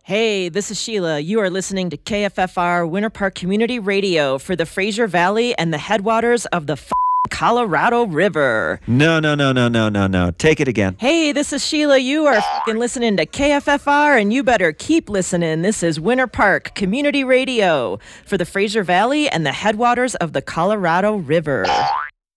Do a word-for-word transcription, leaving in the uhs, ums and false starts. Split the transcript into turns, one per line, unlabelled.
Hey, this is Sheila. You are listening to K F F R Winter Park Community Radio for the Fraser Valley and the headwaters of the f- Colorado River.
No, no, no, no, no, no, no. Take it again.
Hey, this is Sheila. You are f***ing listening to K F F R, and you better keep listening. This is Winter Park Community Radio for the Fraser Valley and the headwaters of the Colorado River.